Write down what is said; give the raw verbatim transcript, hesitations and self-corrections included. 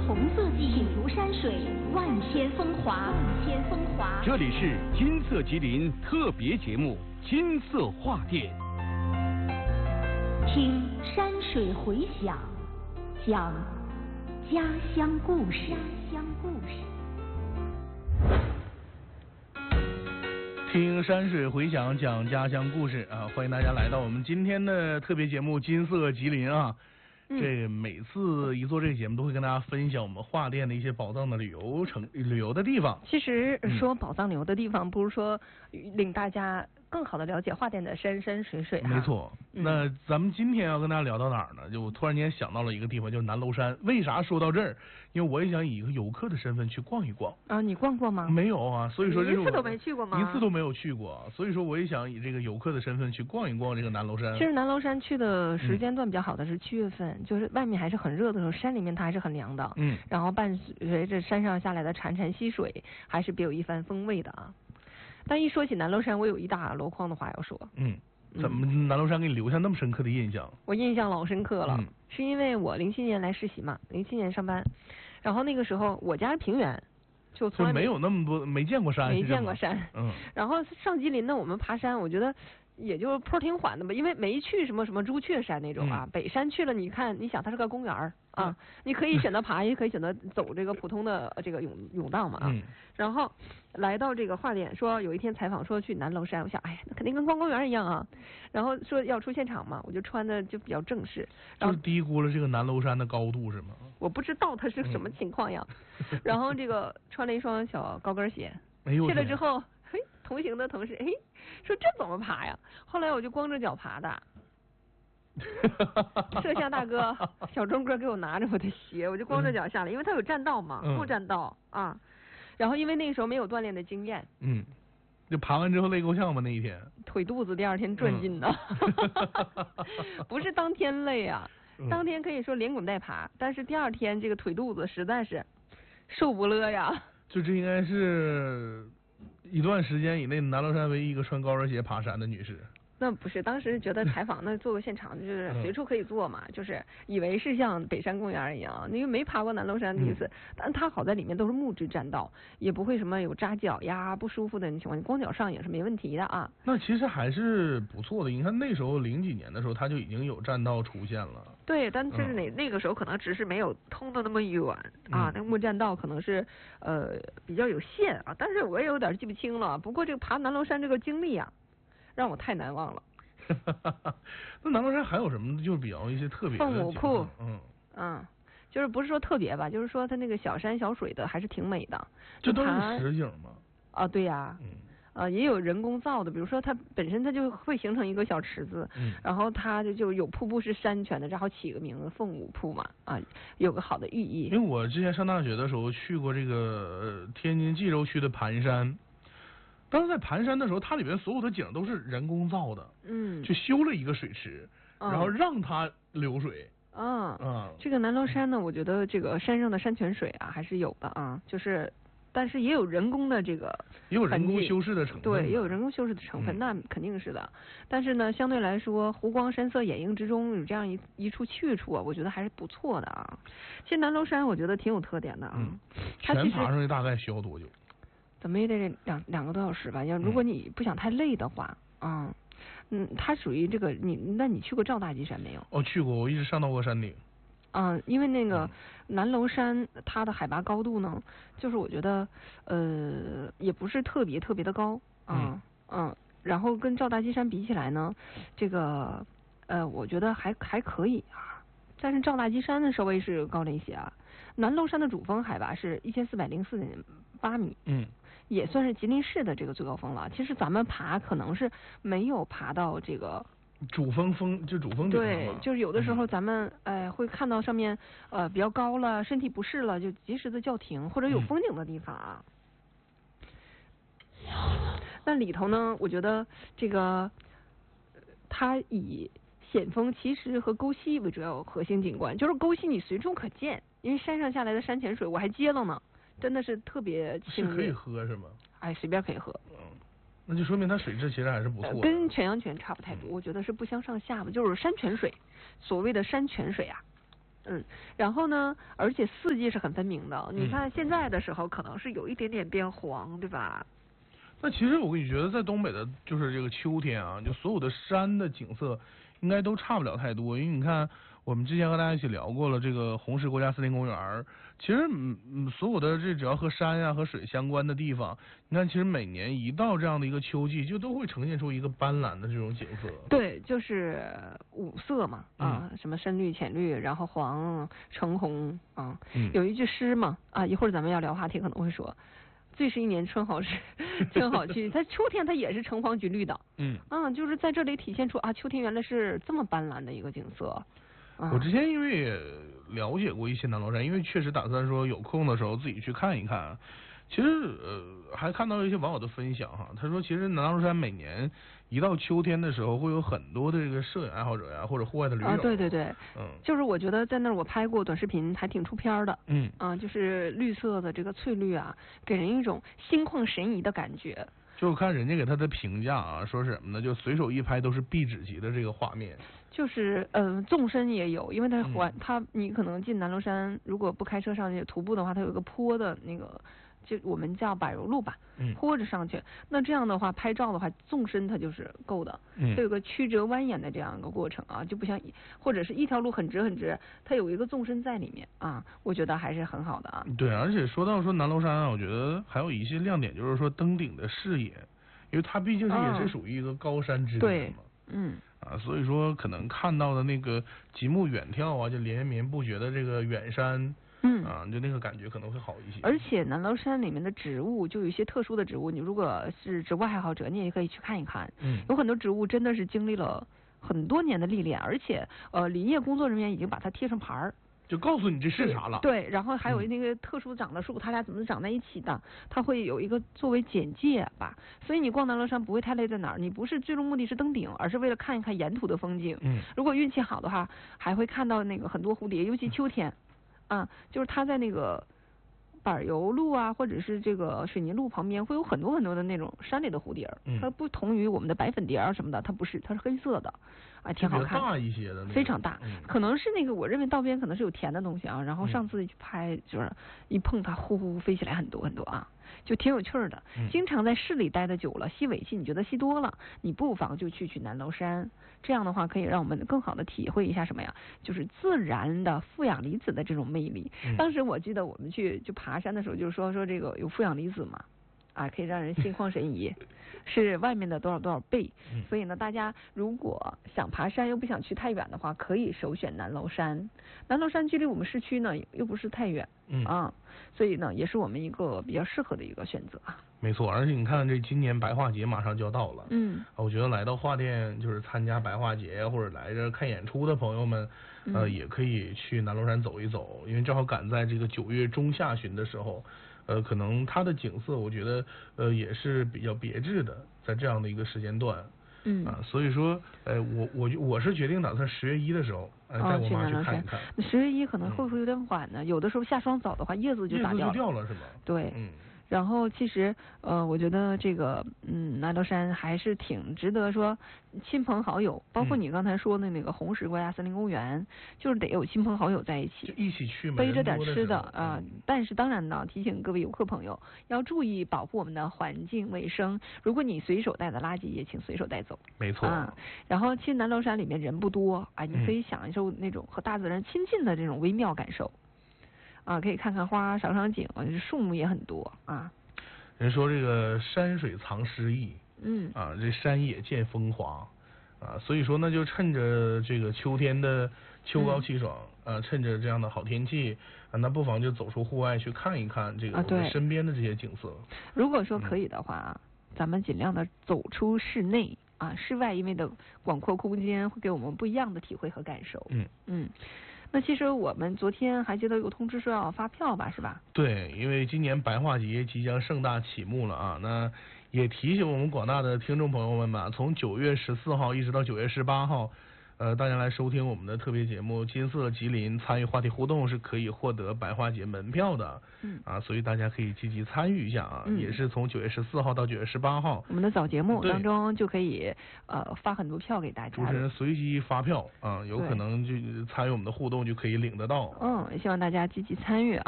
红色记忆，品如山水，万千风华，万千风华。 这里是金色吉林特别节目《金色话店》， 听山水回响，讲家乡故事。家乡故事。 听山水回响，讲家乡故事啊！欢迎大家来到我们今天的特别节目《金色吉林》啊！嗯、这每次一做这个节目，都会跟大家分享我们华店的一些宝藏的旅游城旅游的地方。 其实说宝藏旅游的地方，嗯、不如说令大家更好的了解华店的山山水水。 没错，嗯、那咱们今天要跟大家聊到哪儿呢？就我突然间想到了一个地方，就是南楼山。为啥说到这儿？因为我也想以一个游客的身份去逛一逛。 啊，你逛过吗？ 没有啊，所以说这是一次都没去过吗？ 一次都没有去过，所以说我也想以这个游客的身份去逛一逛这个南楼山。 其实南楼山去的时间段比较好的是七月份，嗯、就是外面还是很热的时候，山里面它还是很凉的。嗯。然后伴随着山上下来的潺潺溪水，还是别有一番风味的啊。但一说起南楼山，我有一大箩筐的话要说。 嗯，怎么南楼山给你留下那么深刻的印象？ 我印象老深刻了， 嗯、 是因为我零七年来实习嘛，零七年上班，然后那个时候我家是平原，就从来没有那么多，没见过山， 没见过山。 嗯。然后上吉林呢，我们爬山，我觉得也就坡挺缓的吧，因为没去什么什么朱雀山那种啊。嗯、北山去了，你看，你想它是个公园啊，嗯、你可以选择爬，也可以选择走这个普通的这个甬甬道嘛啊。嗯、然后来到这个华店，说有一天采访说去南楼山，我想，哎呀，那肯定跟逛公园一样啊。然后说要出现场嘛，我就穿的就比较正式。 就是低估了这个南楼山的高度是吗？ 我不知道它是什么情况呀。嗯、然后这个穿了一双小高跟鞋， 哎呦， 去了之后。嘿，同行的同事，嘿，说这怎么爬呀？后来我就光着脚爬的。摄像大哥、小钟哥给我拿着我的鞋，我就光着脚下来，因为他有栈道嘛，木栈道啊。然后因为那个时候没有锻炼的经验， 嗯，就爬完之后累够呛吗？那一天腿肚子第二天转筋的，嗯、不是当天累啊，当天可以说连滚带爬，但是第二天这个腿肚子实在是受不了呀。 就这应该是一段时间以内南楼山唯一一个穿高跟鞋爬山的女士。 那不是，当时觉得采访那做个现场就是随处可以做嘛，嗯、就是以为是像北山公园一样，因为没爬过南楼山第一次，嗯、但它好在里面都是木质栈道，也不会什么有扎脚呀不舒服的情况，光脚上也是没问题的啊。 那其实还是不错的，你看那时候零几年的时候，它就已经有栈道出现了。 对，但是那、嗯、那个时候可能只是没有通的那么远啊，嗯、那个木栈道可能是呃比较有限啊，但是我也有点记不清了。不过这个爬南楼山这个经历啊，让我太难忘了。 那南楼山还有什么就是比较一些特别的？ 凤舞瀑， 嗯嗯，就是不是说特别吧，就是说它那个小山小水的还是挺美的。 这都是实景吗？ 啊，对呀、啊，嗯，呃，也有人工造的，比如说它本身它就会形成一个小池子，嗯，然后它就就有瀑布是山泉的，然后起个名字凤舞瀑嘛，啊，有个好的寓意。 因为我之前上大学的时候去过这个、呃、天津蓟州区的盘山。当时在盘山的时候，它里边所有的景都是人工造的，嗯，去修了一个水池，嗯、然后让它流水。 啊、嗯，嗯，这个南楼山呢，我觉得这个山上的山泉水啊还是有的啊，就是，但是也有人工的这个， 也有人工修饰的成分， 对，也有人工修饰的成分，嗯、那肯定是的。但是呢，相对来说，湖光山色掩映之中有这样一一处去处啊，我觉得还是不错的啊。其实南楼山我觉得挺有特点的啊， 嗯，它全爬上去大概需要多久？ 怎么也得两两个多小时吧，要如果你不想太累的话，啊、嗯，嗯，它属于这个你，那你去过赵大吉山没有？ 哦，去过，我一直上到过山顶。 嗯，因为那个南楼山它的海拔高度呢，就是我觉得呃也不是特别特别的高啊，嗯，嗯，然后跟赵大吉山比起来呢，这个呃我觉得还还可以啊，但是赵大吉山呢稍微是高了一些啊。南楼山的主峰海拔是一千四百零四点八米，嗯，也算是吉林市的这个最高峰了。其实咱们爬可能是没有爬到这个主峰峰，就主峰顶上。 对，就是有的时候咱们、嗯、哎会看到上面呃比较高了，身体不适了，就及时的叫停，或者有风景的地方啊。嗯、那里头呢，我觉得这个它以险峰、奇石和沟溪为主要核心景观，就是沟溪你随处可见。因为山上下来的山泉水我还接了呢，真的是特别清是可以喝是吗？ 哎，随便可以喝。 嗯，那就说明它水质其实还是不错的、呃。 跟泉阳泉差不太多，嗯、我觉得是不相上下吧，就是山泉水，所谓的山泉水啊。 嗯，然后呢，而且四季是很分明的。你看现在的时候，可能是有一点点变黄，对吧？ 那其实我跟你觉得，在东北的，就是这个秋天啊，就所有的山的景色，应该都差不了太多。因为你看，我们之前和大家一起聊过了这个红石国家森林公园，其实嗯嗯，所有的这只要和山呀、和水相关的地方，你看，其实每年一到这样的一个秋季，就都会呈现出一个斑斓的这种景色。 对，就是五色嘛，啊， 嗯、 什么深绿、浅绿，然后黄、橙红啊。 嗯、 有一句诗嘛，啊，一会儿咱们要聊话题可能会说。最是一年春好时，春好去。它秋天它也是橙黄橘绿的， 嗯， 啊，就是在这里体现出啊，秋天原来是这么斑斓的一个景色。啊、 我之前因为也了解过一些南锣山，因为确实打算说有空的时候自己去看一看。其实呃还看到一些网友的分享哈，他说其实南锣山每年一到秋天的时候，会有很多的这个摄影爱好者呀，或者户外的驴友。 啊，对对对， 嗯， 就是我觉得在那儿我拍过短视频，还挺出片的。 嗯， 啊，就是绿色的这个翠绿啊，给人一种心旷神怡的感觉。 就看人家给他的评价啊，说是什么呢？就随手一拍都是壁纸级的这个画面。 就是嗯、呃，纵深也有，因为它环、 嗯、 它你可能进南锣山，如果不开车上去徒步的话，它有一个坡的那个。就我们叫柏油路吧， 嗯， 坡着上去，那这样的话拍照的话，纵深它就是够的， 嗯， 它有个曲折蜿蜒的这样一个过程啊，就不像或者是一条路很直很直，它有一个纵深在里面啊，我觉得还是很好的啊。 对，而且说到说南锣山啊，我觉得还有一些亮点，就是说登顶的视野，因为它毕竟是也是属于一个高山之巅嘛， 嗯， 啊，所以说可能看到的那个极目远眺啊，就连绵不绝的这个远山。 嗯啊，就那个感觉可能会好一些。 而且南锣山里面的植物就有一些特殊的植物，你如果是植物爱好者，你也可以去看一看。 嗯， 有很多植物真的是经历了很多年的历练，而且呃林业工作人员已经把它贴上牌儿， 就告诉你这是啥了。 对，然后还有那个特殊长的树，嗯、它俩怎么长在一起的，它会有一个作为简介吧。所以你逛南锣山不会太累在哪儿，你不是最终目的是登顶，而是为了看一看沿途的风景。 嗯， 如果运气好的话，还会看到那个很多蝴蝶，尤其秋天。啊，就是它在那个柏油路啊，或者是这个水泥路旁边，会有很多很多的那种山里的蝴蝶， 嗯、 它不同于我们的白粉蝶啊什么的，它不是，它是黑色的，啊，挺好看， 大一些的， 非常大， 嗯、 可能是那个我认为道边可能是有甜的东西啊，然后上次去拍就是一碰它呼呼飞起来很多很多啊。就挺有趣的，经常在市里待的久了，吸尾气你觉得吸多了，你不妨就去去南锣山，这样的话可以让我们更好的体会一下什么呀？就是自然的负氧离子的这种魅力。 嗯、 当时我记得我们去就爬山的时候，就是说说这个有负氧离子嘛，啊，可以让人心旷神怡，是外面的多少多少倍。 嗯、 所以呢，大家如果想爬山又不想去太远的话，可以首选南锣山。南锣山距离我们市区呢又不是太远， 嗯啊。所以呢，也是我们一个比较适合的一个选择啊。 没错，而且你看，这今年白话节马上就要到了， 嗯， 我觉得来到话店就是参加白话节或者来这看演出的朋友们，呃， 嗯、 也可以去南锣山走一走，因为正好赶在这个九月中下旬的时候，呃，可能它的景色，我觉得呃也是比较别致的，在这样的一个时间段。 嗯啊，所以说，呃，我我我是决定打算十月一的时候，呃，带我妈去看一看。 那十月一可能会不会有点晚呢？嗯、有的时候下霜早的话，叶子就打掉了。 叶子就掉了是吗？ 对。 嗯。 然后其实呃，我觉得这个嗯南锣山还是挺值得说亲朋好友，包括你刚才说的那个红石国家森林公园，嗯、就是得有亲朋好友在一起， 就一起去嘛， 背着点吃的啊、呃。 嗯、 但是当然呢，提醒各位游客朋友要注意保护我们的环境卫生。如果你随手带的垃圾，也请随手带走。 没错。 啊，然后其实南锣山里面人不多啊，你可以享受那种和大自然亲近的这种微妙感受。啊，可以看看花，赏赏景，树木也很多啊。 人说这个山水藏诗意， 嗯， 啊，这山野见风华，啊，所以说呢，就趁着这个秋天的秋高气爽，嗯、啊，趁着这样的好天气，啊，那不妨就走出户外去看一看这个我们身边的这些景色。 啊、如果说可以的话，嗯、咱们尽量的走出室内啊，室外因为的广阔空间会给我们不一样的体会和感受。 嗯嗯。那其实我们昨天还接到有通知说要发票吧，是吧？ 对，因为今年白话节即将盛大启幕了啊，那也提醒我们广大的听众朋友们吧，从九月十四号一直到九月十八号， 呃，大家来收听我们的特别节目《金色吉林》，参与话题互动是可以获得百花节门票的。 嗯啊，所以大家可以积极参与一下啊， 嗯、 也是从九月十四号到九月十八号， 我们的早节目当中就可以呃发很多票给大家。 主持人随机发票啊，有可能就参与我们的互动就可以领得到。 嗯，希望大家积极参与啊。